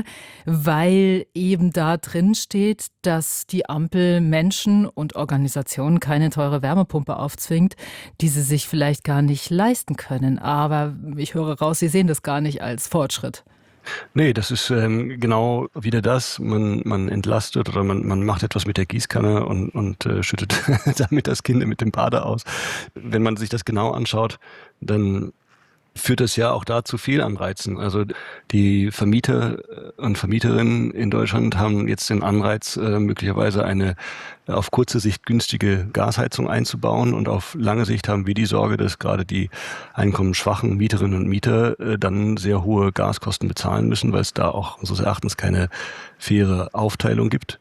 weil eben da drin steht, dass die Ampel Menschen und Organisationen keine teure Wärmepumpe aufzwingt, die sie sich vielleicht gar nicht leisten können. Aber ich höre raus, Sie sehen das gar nicht als Fortschritt. Nee, das ist ähm, genau wieder das. Man, man entlastet oder man, man macht etwas mit der Gießkanne und, und äh, schüttet damit das Kind mit dem Bade aus. Wenn man sich das genau anschaut, dann führt das ja auch da zu Fehlanreizen. Also die Vermieter und Vermieterinnen in Deutschland haben jetzt den Anreiz, äh, möglicherweise eine auf kurze Sicht günstige Gasheizung einzubauen und auf lange Sicht haben wir die Sorge, dass gerade die einkommensschwachen Mieterinnen und Mieter äh, dann sehr hohe Gaskosten bezahlen müssen, weil es da auch unseres Erachtens keine faire Aufteilung gibt.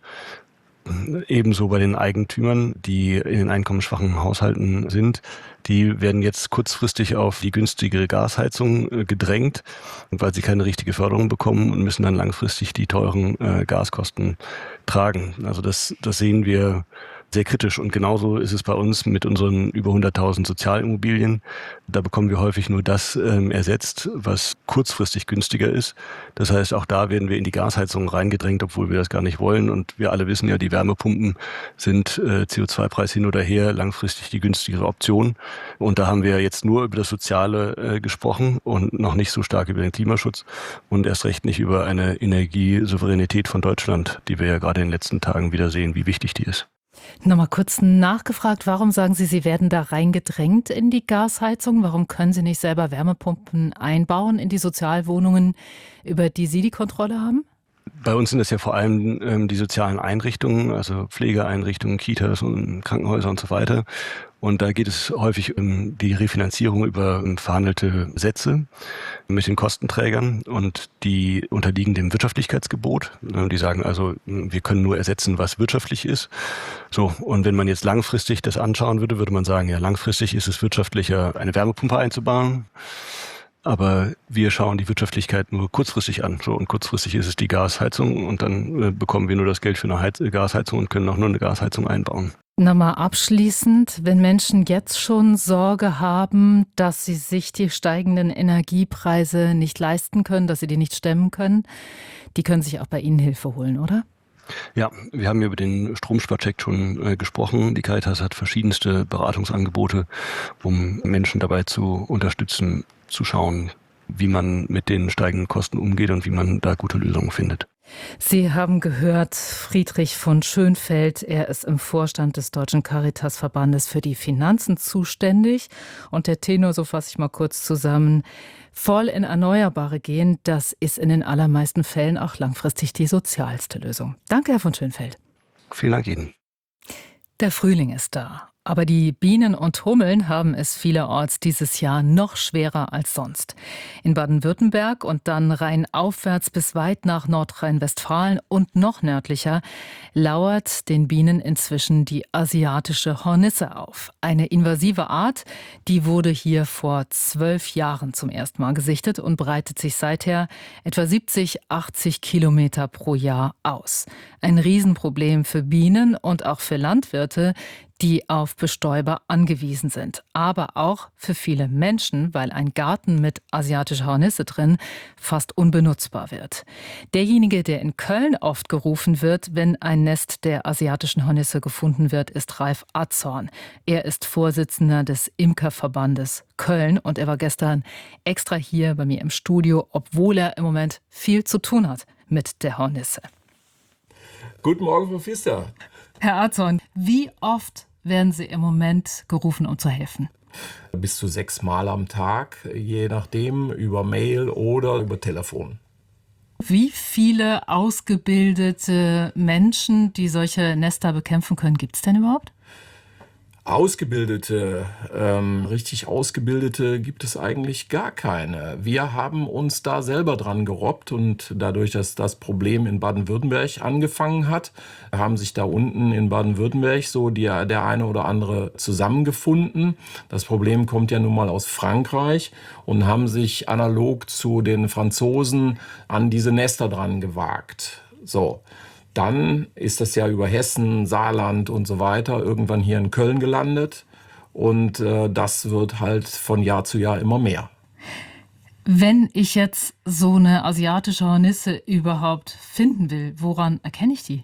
Ebenso bei den Eigentümern, die in den einkommensschwachen Haushalten sind. Die werden jetzt kurzfristig auf die günstigere Gasheizung äh, gedrängt, weil sie keine richtige Förderung bekommen und müssen dann langfristig die teuren äh, Gaskosten tragen. Also das, das sehen wir sehr kritisch. Und genauso ist es bei uns mit unseren über hunderttausend Sozialimmobilien. Da bekommen wir häufig nur das ähm, ersetzt, was kurzfristig günstiger ist. Das heißt, auch da werden wir in die Gasheizung reingedrängt, obwohl wir das gar nicht wollen. Und wir alle wissen ja, die Wärmepumpen sind äh, C O zwei Preis hin oder her langfristig die günstigere Option. Und da haben wir jetzt nur über das Soziale äh, gesprochen und noch nicht so stark über den Klimaschutz und erst recht nicht über eine Energiesouveränität von Deutschland, die wir ja gerade in den letzten Tagen wieder sehen, wie wichtig die ist. Nochmal kurz nachgefragt, warum sagen Sie, Sie werden da reingedrängt in die Gasheizung? Warum können Sie nicht selber Wärmepumpen einbauen in die Sozialwohnungen, über die Sie die Kontrolle haben? Bei uns sind es ja vor allem ähm, die sozialen Einrichtungen, also Pflegeeinrichtungen, Kitas und Krankenhäuser und so weiter. Und da geht es häufig um die Refinanzierung über verhandelte Sätze mit den Kostenträgern und die unterliegen dem Wirtschaftlichkeitsgebot. Die sagen also, wir können nur ersetzen, was wirtschaftlich ist. So, und wenn man jetzt langfristig das anschauen würde, würde man sagen, ja, langfristig ist es wirtschaftlicher, eine Wärmepumpe einzubauen. Aber wir schauen die Wirtschaftlichkeit nur kurzfristig an. So, und kurzfristig ist es die Gasheizung und dann äh, bekommen wir nur das Geld für eine Heiz- Gasheizung und können auch nur eine Gasheizung einbauen. Nochmal abschließend, wenn Menschen jetzt schon Sorge haben, dass sie sich die steigenden Energiepreise nicht leisten können, dass sie die nicht stemmen können, die können sich auch bei Ihnen Hilfe holen, oder? Ja, wir haben über den Stromsparcheck schon äh, gesprochen. Die Caritas hat verschiedenste Beratungsangebote, um Menschen dabei zu unterstützen, zu schauen, wie man mit den steigenden Kosten umgeht und wie man da gute Lösungen findet. Sie haben gehört, Friedrich von Schönfeld, er ist im Vorstand des Deutschen Caritas-Verbandes für die Finanzen zuständig. Und der Tenor, so fasse ich mal kurz zusammen, voll in Erneuerbare gehen, das ist in den allermeisten Fällen auch langfristig die sozialste Lösung. Danke, Herr von Schönfeld. Vielen Dank Ihnen. Der Frühling ist da. Aber die Bienen und Hummeln haben es vielerorts dieses Jahr noch schwerer als sonst. In Baden-Württemberg und dann rheinaufwärts bis weit nach Nordrhein-Westfalen und noch nördlicher lauert den Bienen inzwischen die asiatische Hornisse auf. Eine invasive Art, die wurde hier vor zwölf Jahren zum ersten Mal gesichtet und breitet sich seither etwa siebzig, achtzig Kilometer pro Jahr aus. Ein Riesenproblem für Bienen und auch für Landwirte, die auf Bestäuber angewiesen sind. Aber auch für viele Menschen, weil ein Garten mit asiatischer Hornisse drin fast unbenutzbar wird. Derjenige, der in Köln oft gerufen wird, wenn ein Nest der asiatischen Hornisse gefunden wird, ist Ralf Azorn. Er ist Vorsitzender des Imkerverbandes Köln und er war gestern extra hier bei mir im Studio, obwohl er im Moment viel zu tun hat mit der Hornisse. Guten Morgen, Frau Pfister. Herr Azorn, wie oft werden Sie im Moment gerufen, um zu helfen? Bis zu sechs Mal am Tag, je nachdem, über Mail oder über Telefon. Wie viele ausgebildete Menschen, die solche Nester bekämpfen können, gibt es denn überhaupt? Ausgebildete, ähm, richtig Ausgebildete gibt es eigentlich gar keine. Wir haben uns da selber dran gerobbt und dadurch, dass das Problem in Baden-Württemberg angefangen hat, haben sich da unten in Baden-Württemberg so die, der eine oder andere zusammengefunden. Das Problem kommt ja nun mal aus Frankreich und haben sich analog zu den Franzosen an diese Nester dran gewagt. So. Dann ist das ja über Hessen, Saarland und so weiter irgendwann hier in Köln gelandet. Und äh, das wird halt von Jahr zu Jahr immer mehr. Wenn ich jetzt so eine asiatische Hornisse überhaupt finden will, woran erkenne ich die?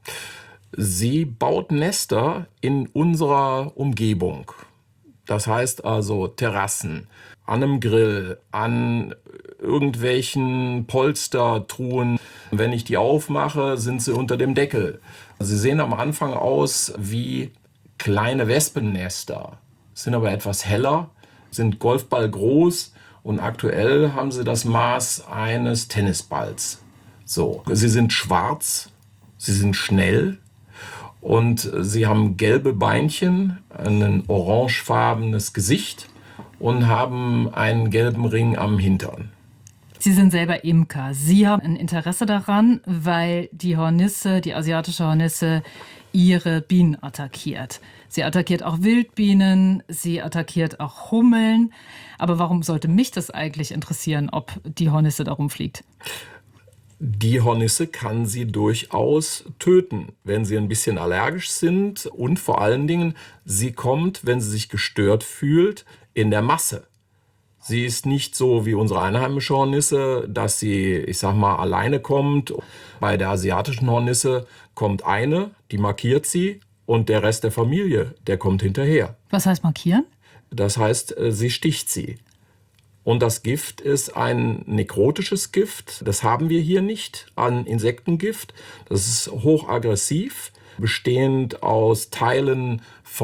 Sie baut Nester in unserer Umgebung. Das heißt also Terrassen, an einem Grill, an irgendwelchen Polstertruhen. Wenn ich die aufmache, sind sie unter dem Deckel. Sie sehen am Anfang aus wie kleine Wespennester, sind aber etwas heller, sind Golfball groß und aktuell haben sie das Maß eines Tennisballs. So, sie sind schwarz, sie sind schnell und sie haben gelbe Beinchen, ein orangefarbenes Gesicht und haben einen gelben Ring am Hintern. Sie sind selber Imker. Sie haben ein Interesse daran, weil die Hornisse, die asiatische Hornisse, ihre Bienen attackiert. Sie attackiert auch Wildbienen, sie attackiert auch Hummeln. Aber warum sollte mich das eigentlich interessieren, ob die Hornisse da rumfliegt? Die Hornisse kann sie durchaus töten, wenn sie ein bisschen allergisch sind, und vor allen Dingen, sie kommt, wenn sie sich gestört fühlt, in der Masse. Sie ist nicht so wie unsere einheimische Hornisse, dass sie, ich sag mal, alleine kommt. Bei der asiatischen Hornisse kommt eine, die markiert sie, und der Rest der Familie, der kommt hinterher. Was heißt markieren? Das heißt, sie sticht sie. Und das Gift ist ein nekrotisches Gift. Das haben wir hier nicht, ein Insektengift. Das ist hochaggressiv, bestehend aus Teilen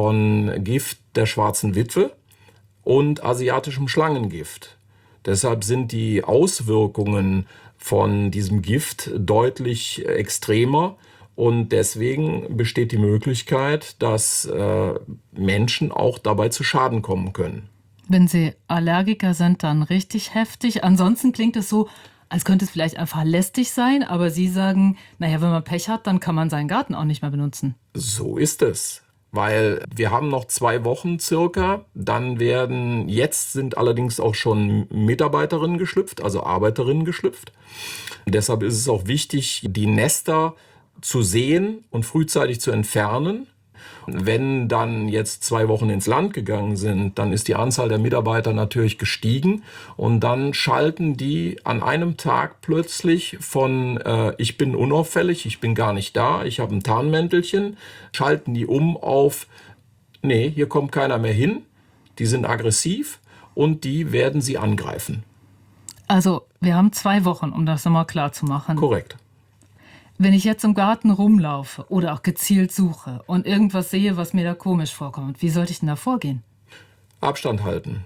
von Gift der schwarzen Witwe und asiatischem Schlangengift. Deshalb sind die Auswirkungen von diesem Gift deutlich extremer. Und deswegen besteht die Möglichkeit, dass äh, Menschen auch dabei zu Schaden kommen können. Wenn Sie Allergiker sind, dann richtig heftig. Ansonsten klingt es so, als könnte es vielleicht einfach lästig sein. Aber Sie sagen, naja, wenn man Pech hat, dann kann man seinen Garten auch nicht mehr benutzen. So ist es. Weil wir haben noch zwei Wochen circa. Dann werden, jetzt sind allerdings auch schon Mitarbeiterinnen geschlüpft, also Arbeiterinnen geschlüpft. Und deshalb ist es auch wichtig, die Nester zu sehen und frühzeitig zu entfernen. Wenn dann jetzt zwei Wochen ins Land gegangen sind, dann ist die Anzahl der Mitarbeiter natürlich gestiegen, und dann schalten die an einem Tag plötzlich von äh, ich bin unauffällig, ich bin gar nicht da, ich habe ein Tarnmäntelchen, schalten die um auf nee, hier kommt keiner mehr hin, die sind aggressiv und die werden sie angreifen. Also wir haben zwei Wochen, um das nochmal klar zu machen. Korrekt. Wenn ich jetzt im Garten rumlaufe oder auch gezielt suche und irgendwas sehe, was mir da komisch vorkommt, wie sollte ich denn da vorgehen? Abstand halten.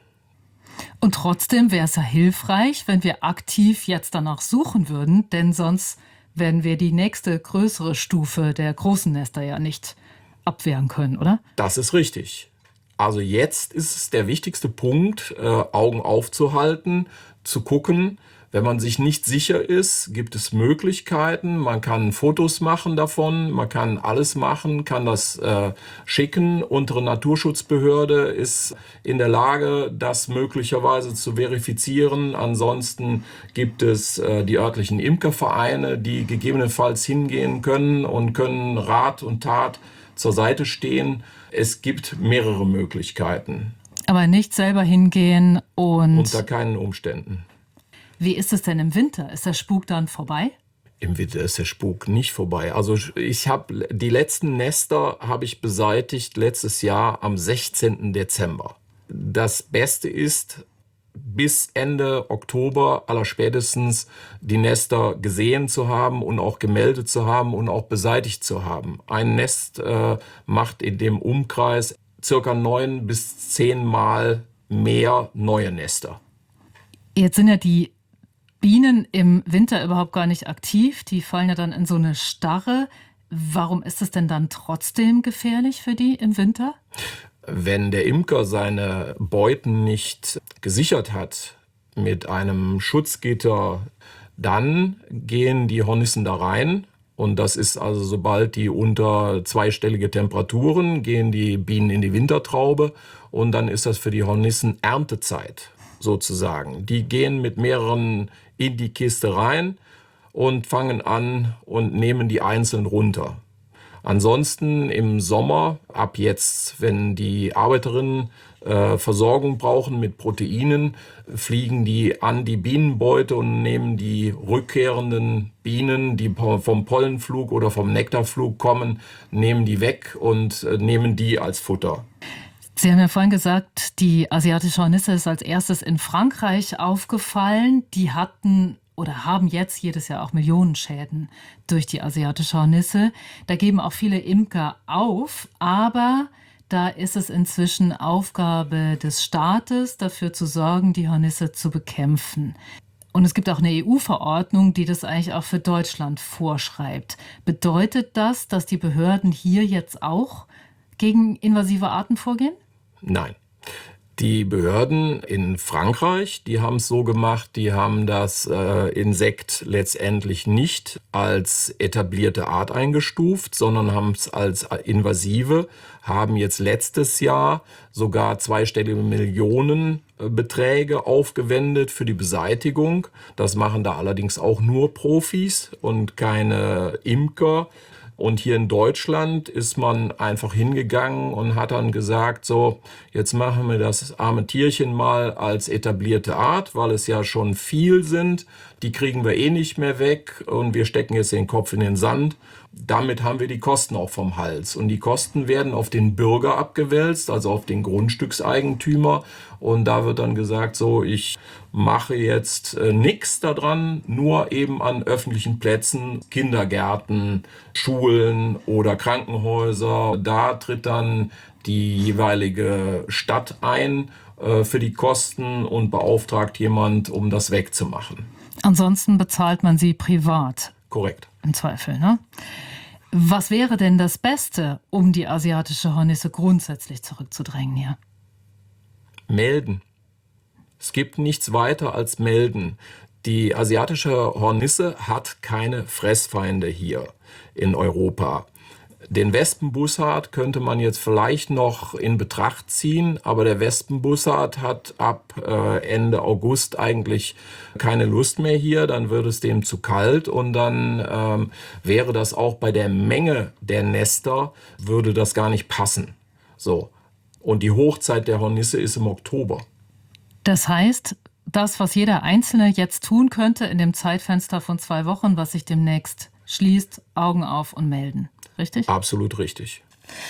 Und trotzdem wäre es ja hilfreich, wenn wir aktiv jetzt danach suchen würden, denn sonst werden wir die nächste größere Stufe der großen Nester ja nicht abwehren können, oder? Das ist richtig. Also jetzt ist es der wichtigste Punkt, äh, Augen aufzuhalten, zu gucken. Wenn man sich nicht sicher ist, gibt es Möglichkeiten. Man kann Fotos machen davon, man kann alles machen, kann das äh, schicken. Unsere Naturschutzbehörde ist in der Lage, das möglicherweise zu verifizieren. Ansonsten gibt es äh, die örtlichen Imkervereine, die gegebenenfalls hingehen können und können Rat und Tat zur Seite stehen. Es gibt mehrere Möglichkeiten. Aber nicht selber hingehen und... Unter keinen Umständen. Wie ist es denn im Winter? Ist der Spuk dann vorbei? Im Winter ist der Spuk nicht vorbei. Also ich habe die letzten Nester habe ich beseitigt letztes Jahr am sechzehnten Dezember. Das Beste ist, bis Ende Oktober allerspätestens die Nester gesehen zu haben und auch gemeldet zu haben und auch beseitigt zu haben. Ein Nest äh, macht in dem Umkreis circa neun bis zehn Mal mehr neue Nester. Jetzt sind ja die Bienen im Winter überhaupt gar nicht aktiv. Die fallen ja dann in so eine Starre. Warum ist es denn dann trotzdem gefährlich für die im Winter? Wenn der Imker seine Beuten nicht gesichert hat mit einem Schutzgitter, dann gehen die Hornissen da rein. Und das ist also, sobald die unter zweistellige Temperaturen, gehen die Bienen in die Wintertraube. Und dann ist das für die Hornissen Erntezeit sozusagen. Die gehen mit mehreren in die Kiste rein und fangen an und nehmen die einzeln runter. Ansonsten im Sommer, ab jetzt, wenn die Arbeiterinnen äh, Versorgung brauchen mit Proteinen, fliegen die an die Bienenbeute und nehmen die rückkehrenden Bienen, die vom Pollenflug oder vom Nektarflug kommen, nehmen die weg und äh, nehmen die als Futter. Sie haben ja vorhin gesagt, die asiatische Hornisse ist als erstes in Frankreich aufgefallen. Die hatten oder haben jetzt jedes Jahr auch Millionenschäden durch die asiatische Hornisse. Da geben auch viele Imker auf, aber da ist es inzwischen Aufgabe des Staates, dafür zu sorgen, die Hornisse zu bekämpfen. Und es gibt auch eine E U-Verordnung, die das eigentlich auch für Deutschland vorschreibt. Bedeutet das, dass die Behörden hier jetzt auch gegen invasive Arten vorgehen? Nein. Die Behörden in Frankreich, die haben es so gemacht, die haben das äh, Insekt letztendlich nicht als etablierte Art eingestuft, sondern haben es als invasive, haben jetzt letztes Jahr sogar zweistellige Millionen Beträge aufgewendet für die Beseitigung. Das machen da allerdings auch nur Profis und keine Imker. Und hier in Deutschland ist man einfach hingegangen und hat dann gesagt, so, jetzt machen wir das arme Tierchen mal als etablierte Art, weil es ja schon viel sind. Die kriegen wir eh nicht mehr weg und wir stecken jetzt den Kopf in den Sand. Damit haben wir die Kosten auch vom Hals. Und die Kosten werden auf den Bürger abgewälzt, also auf den Grundstückseigentümer. Und da wird dann gesagt, so, ich mache jetzt äh, nichts daran, nur eben an öffentlichen Plätzen, Kindergärten, Schulen oder Krankenhäuser. Da tritt dann die jeweilige Stadt ein äh, für die Kosten und beauftragt jemand, um das wegzumachen. Ansonsten bezahlt man sie privat. Korrekt. Im Zweifel, ne? Was wäre denn das Beste, um die asiatische Hornisse grundsätzlich zurückzudrängen hier? Melden. Es gibt nichts weiter als melden. Die asiatische Hornisse hat keine Fressfeinde hier in Europa. Den Wespenbussard könnte man jetzt vielleicht noch in Betracht ziehen, aber der Wespenbussard hat ab äh, Ende August eigentlich keine Lust mehr hier, dann wird es dem zu kalt und dann ähm, wäre das auch bei der Menge der Nester, würde das gar nicht passen. So. Und die Hochzeit der Hornisse ist im Oktober. Das heißt, das, was jeder Einzelne jetzt tun könnte in dem Zeitfenster von zwei Wochen, was sich demnächst schließt, Augen auf und melden. Richtig? Absolut richtig.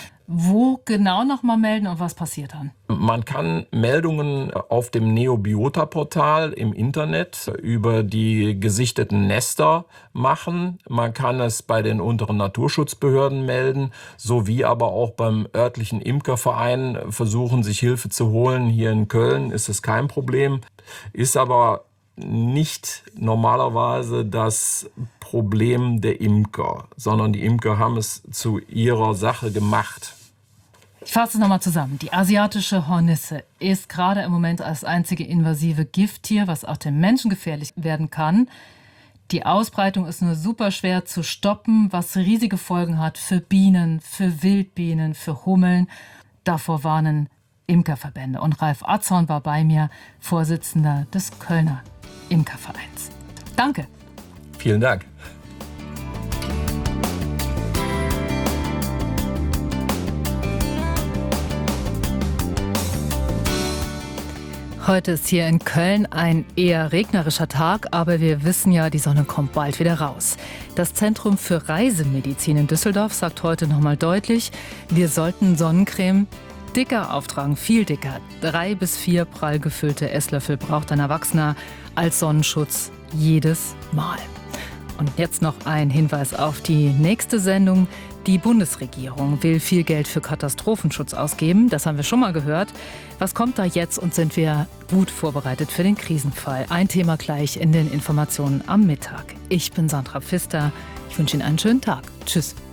Wo genau nochmal melden und was passiert dann? Man kann Meldungen auf dem Neobiota-Portal im Internet über die gesichteten Nester machen. Man kann es bei den unteren Naturschutzbehörden melden, sowie aber auch beim örtlichen Imkerverein versuchen, sich Hilfe zu holen. Hier in Köln ist es kein Problem, ist aber nicht normalerweise das Problem der Imker, sondern die Imker haben es zu ihrer Sache gemacht. Ich fasse es nochmal zusammen. Die asiatische Hornisse ist gerade im Moment als einzige invasive Gifttier, was auch dem Menschen gefährlich werden kann. Die Ausbreitung ist nur super schwer zu stoppen, was riesige Folgen hat für Bienen, für Wildbienen, für Hummeln. Davor warnen Imkerverbände. Und Ralf Atzorn war bei mir, Vorsitzender des Kölner Imkervereins. Danke. Vielen Dank. Heute ist hier in Köln ein eher regnerischer Tag, aber wir wissen ja, die Sonne kommt bald wieder raus. Das Zentrum für Reisemedizin in Düsseldorf sagt heute nochmal deutlich, wir sollten Sonnencreme dicker auftragen, viel dicker. Drei bis vier prall gefüllte Esslöffel braucht ein Erwachsener als Sonnenschutz jedes Mal. Und jetzt noch ein Hinweis auf die nächste Sendung. Die Bundesregierung will viel Geld für Katastrophenschutz ausgeben. Das haben wir schon mal gehört. Was kommt da jetzt und sind wir gut vorbereitet für den Krisenfall? Ein Thema gleich in den Informationen am Mittag. Ich bin Sandra Pfister. Ich wünsche Ihnen einen schönen Tag. Tschüss.